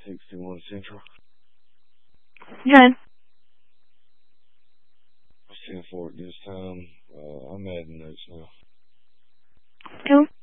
61 Central. Good. I'll send for it this time. I'm adding notes now. Who?